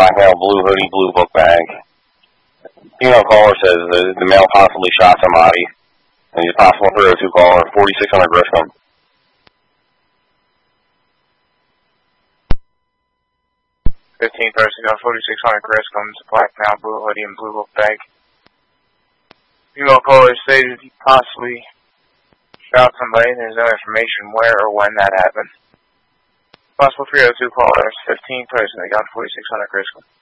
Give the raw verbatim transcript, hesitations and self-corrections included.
black male, blue hoodie, blue book bag. Female caller says the, the male possibly shot somebody. And he's a possible three oh two caller, forty-six hundred Griscom. fifteen person got forty-six hundred Griscom, black male, blue hoodie, and blue book bag. Female caller stated he possibly shot somebody, and there's no information where or when that happened. Possible three oh two caller, fifteen person, they got forty-six hundred Griscom.